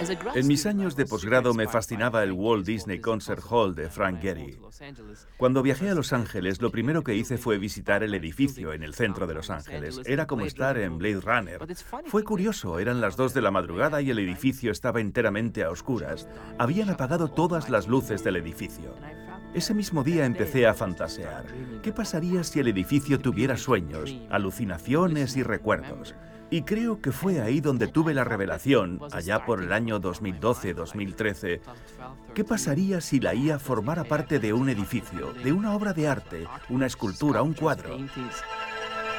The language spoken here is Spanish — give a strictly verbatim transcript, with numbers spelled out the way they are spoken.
En mis años de posgrado me fascinaba el Walt Disney Concert Hall de Frank Gehry. Cuando viajé a Los Ángeles, lo primero que hice fue visitar el edificio en el centro de Los Ángeles. Era como estar en Blade Runner. Fue curioso, eran las dos de la madrugada y el edificio estaba enteramente a oscuras. Habían apagado todas las luces del edificio. Ese mismo día empecé a fantasear. ¿Qué pasaría si el edificio tuviera sueños, alucinaciones y recuerdos? Y creo que fue ahí donde tuve la revelación, allá por el año dos mil doce dos mil trece. ¿Qué pasaría si la I A formara parte de un edificio, de una obra de arte, una escultura, un cuadro?